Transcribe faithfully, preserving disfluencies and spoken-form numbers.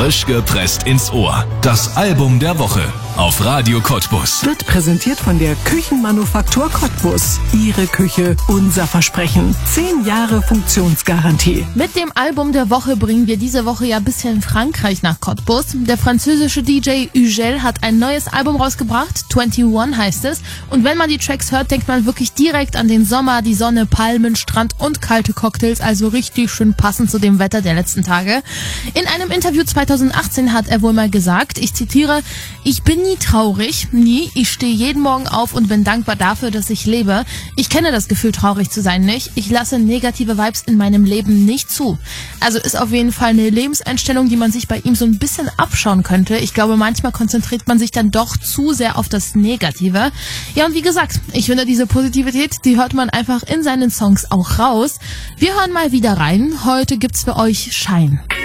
Frisch gepresst ins Ohr. Das Album der Woche auf Radio Cottbus. Wird präsentiert von der Küchenmanufaktur Cottbus. Ihre Küche, unser Versprechen. Zehn Jahre Funktionsgarantie. Mit dem Album der Woche bringen wir diese Woche ja ein bisschen Frankreich nach Cottbus. Der französische D J Ugel hat ein neues Album rausgebracht. einundzwanzig heißt es. Und wenn man die Tracks hört, denkt man wirklich direkt an den Sommer, die Sonne, Palmen, Strand und kalte Cocktails. Also richtig schön passend zu dem Wetter der letzten Tage. In einem Interview zweitausendachtzehn hat er wohl mal gesagt, ich zitiere, ich bin nie traurig, nie. Ich stehe jeden Morgen auf und bin dankbar dafür, dass ich lebe. Ich kenne das Gefühl, traurig zu sein, nicht. Ich lasse negative Vibes in meinem Leben nicht zu. Also ist auf jeden Fall eine Lebenseinstellung, die man sich bei ihm so ein bisschen abschauen könnte. Ich glaube, manchmal konzentriert man sich dann doch zu sehr auf das Negative. Ja, und wie gesagt, ich finde diese Positivität, die hört man einfach in seinen Songs auch raus. Wir hören mal wieder rein. Heute gibt's für euch Schein.